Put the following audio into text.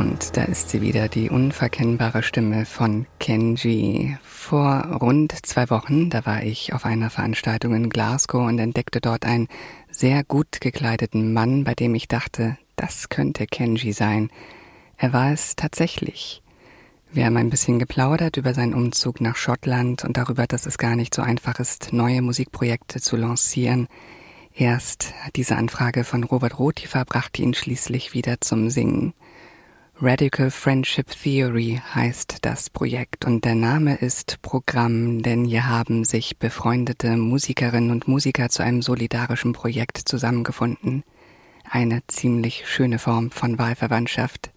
Und da ist sie wieder, die unverkennbare Stimme von Kenji. Vor rund 2 Wochen, da war ich auf einer Veranstaltung in Glasgow und entdeckte dort einen sehr gut gekleideten Mann, bei dem ich dachte, das könnte Kenji sein. Er war es tatsächlich. Wir haben ein bisschen geplaudert über seinen Umzug nach Schottland und darüber, dass es gar nicht so einfach ist, neue Musikprojekte zu lancieren. Erst diese Anfrage von Robert Rotifer brachte ihn schließlich wieder zum Singen. Radical Friendship Theory heißt das Projekt und der Name ist Programm, denn hier haben sich befreundete Musikerinnen und Musiker zu einem solidarischen Projekt zusammengefunden. Eine ziemlich schöne Form von Wahlverwandtschaft.